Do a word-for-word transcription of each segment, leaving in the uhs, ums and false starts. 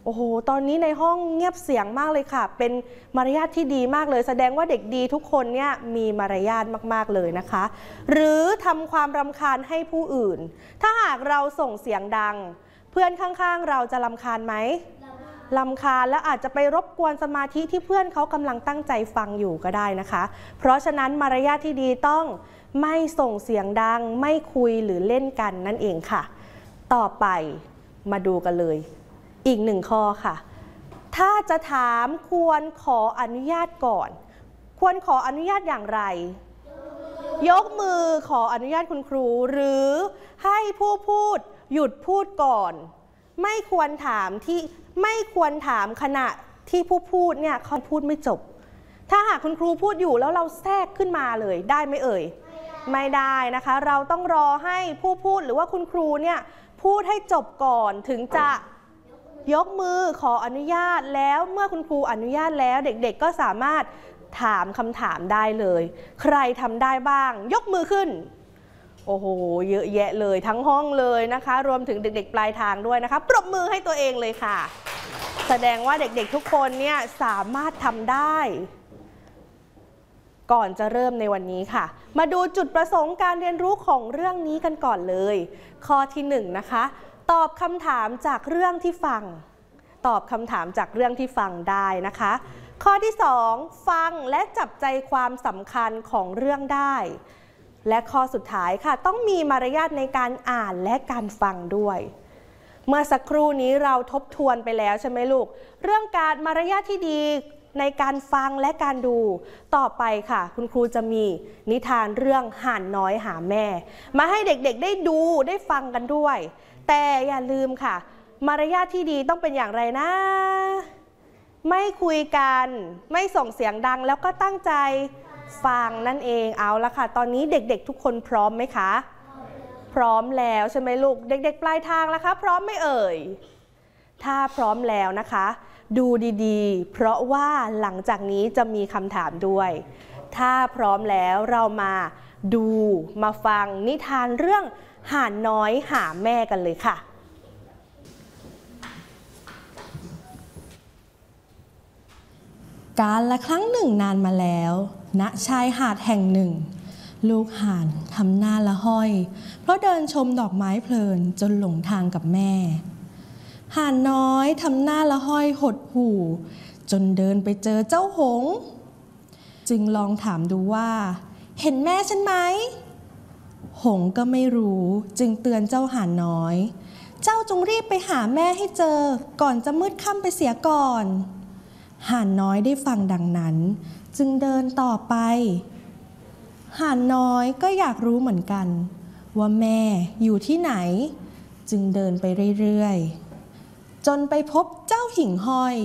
โอ้โหตอนนี้ในห้องเงียบเสียงมากเลยค่ะเป็นมารยาทที่ดีมากเลยแสดงว่าเด็กดีทุกคนเนี่ยมีมารยาทมากๆเลยนะคะหรือทำความรำคาญให้ผู้อื่นถ้าหากเราส่งเสียงดังเพื่อนข้างๆเราจะรำคาญไหมรำคาญและอาจจะไปรบกวนสมาธิที่เพื่อนเขากำลังตั้งใจฟังอยู่ก็ได้นะคะเพราะฉะนั้นมารยาทที่ดีต้องไม่ส่งเสียงดังไม่คุยหรือเล่นกันนั่นเองค่ะต่อไปมาดูกันเลยอีกหนึ่งข้อค่ะถ้าจะถามควรขออนุญาตก่อนควรขออนุญาตอย่างไรยกมือขออนุญาตคุณครูหรือให้ผู้พูดหยุดพูดก่อนไม่ควรถามที่ไม่ควรถามขณะที่ผู้พูดเนี่ยเขาพูดไม่จบถ้าหากคุณครูพูดอยู่แล้วเราแทรกขึ้นมาเลยได้ไหมเอ่ยไม่ได้นะคะเราต้องรอให้ผู้พูดหรือว่าคุณครูเนี่ยพูดให้จบก่อนถึงจะยกมือขออนุญาตแล้วเมื่อคุณครูอนุญาตแล้วเด็กๆก็สามารถถามคำถามได้เลยใครทำได้บ้างยกมือขึ้นโอ้โหเยอะแยะเลยทั้งห้องเลยนะคะรวมถึงเด็กๆปลายทางด้วยนะคะปรบมือให้ตัวเองเลยค่ะแสดงว่าเด็กๆทุกคนเนี่ยสามารถทำได้ก่อนจะเริ่มในวันนี้ค่ะมาดูจุดประสงค์การเรียนรู้ของเรื่องนี้กันก่อนเลยข้อที่หนึ่งนะคะตอบคำถามจากเรื่องที่ฟังตอบคำถามจากเรื่องที่ฟังได้นะคะข้อที่สองฟังและจับใจความสำคัญของเรื่องได้และข้อสุดท้ายค่ะต้องมีมารยาทในการอ่านและการฟังด้วยเมื่อสักครู่นี้เราทบทวนไปแล้วใช่ไหมลูกเรื่องการมารยาทที่ดีในการฟังและการดูต่อไปค่ะคุณครูจะมีนิทานเรื่องห่านน้อยหาแม่มาให้เด็กๆได้ดูได้ฟังกันด้วยแต่อย่าลืมค่ะมารยาทที่ดีต้องเป็นอย่างไรนะไม่คุยกันไม่ส่งเสียงดังแล้วก็ตั้งใจฟังนั่นเองเอาละค่ะตอนนี้เด็กๆทุกคนพร้อมไหมคะพร้อมแล้วใช่ไหมลูกเด็กๆปลายทางล่ะคะพร้อมไหมเอ่ยถ้าพร้อมแล้วนะคะดูดีๆเพราะว่าหลังจากนี้จะมีคำถามด้วยถ้าพร้อมแล้วเรามาดูมาฟังนิทานเรื่องห่านน้อยหาแม่กันเลยค่ะกาลละครั้งหนึ่งนานมาแล้วณชายหาดแห่งหนึ่งลูกห่านทำหน้าละห้อยเพราะเดินชมดอกไม้เพลินจนหลงทางกับแม่ห่านน้อยทำหน้าละห้อยหดหู่จนเดินไปเจอเจ้าหงส์จึงลองถามดูว่าเห็นแม่ฉันไหมหงส์ก็ไม่รู้จึงเตือนเจ้าห่านน้อยเจ้าจงรีบไปหาแม่ให้เจอก่อนจะมืดค่ำไปเสียก่อนห่านน้อยได้ฟังดังนั้นจึงเดินต่อไปห่านน้อยก็อยากรู้เหมือนกันว่าแม่อยู่ที่ไหนจึงเดินไปเรื่อยๆจนไปพบเจ้าหิ่งห้อย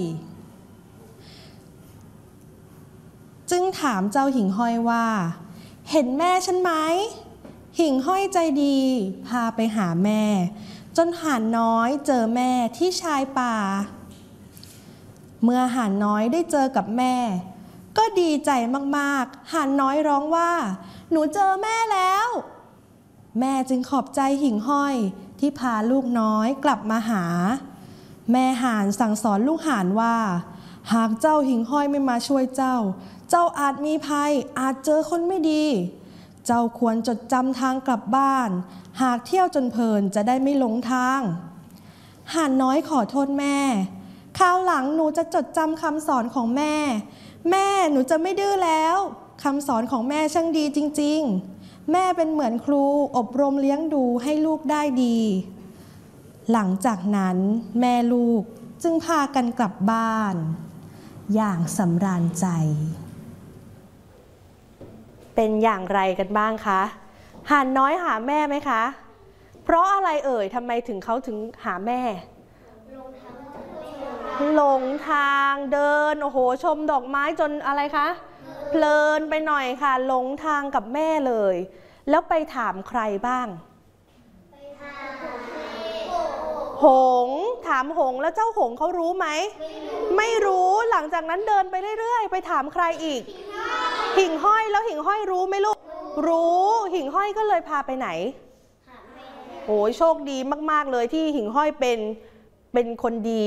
จึงถามเจ้าหิ่งห้อยว่าเห็นแม่ฉันไหมหิ่งห้อยใจดีพาไปหาแม่จนห่านน้อยเจอแม่ที่ชายป่าเมื่อห่านน้อยได้เจอกับแม่ก็ดีใจมากๆห่านน้อยร้องว่าหนูเจอแม่แล้วแม่จึงขอบใจหิ่งห้อยที่พาลูกน้อยกลับมาหาแม่ห่านสั่งสอนลูกห่านว่าหากเจ้าหิ่งห้อยไม่มาช่วยเจ้าเจ้าอาจมีภัยอาจเจอคนไม่ดีเจ้าควรจดจำทางกลับบ้านหากเที่ยวจนเพลินจะได้ไม่หลงทางห่านน้อยขอโทษแม่คราวหลังหนูจะจดจำคำสอนของแม่แม่หนูจะไม่ดื้อแล้วคำสอนของแม่ช่างดีจริงๆแม่เป็นเหมือนครูอบรมเลี้ยงดูให้ลูกได้ดีหลังจากนั้นแม่ลูกจึงพากันกลับบ้านอย่างสำราญใจเป็นอย่างไรกันบ้างคะห่านน้อยหาแม่ไหมคะเพราะอะไรเอ่ยทำไมถึงเขาถึงหาแม่หลงทางเดินโอ้โหชมดอกไม้จนอะไรคะเพลินไปหน่อยค่ะหลงทางกับแม่เลยแล้วไปถามใครบ้างหงถามหงแล้วเจ้าหงเขารู้ไหมไม่รู้หลังจากนั้นเดินไปเรื่อยๆไปถามใครอีกหิ่งห้อยแล้วหิ่งห้อยรู้ไหมลูกรู้หิ่งห้อยก็เลยพาไปไหนโอ้ยโชคดีมากๆเลยที่หิ่งห้อยเป็นเป็นคนดี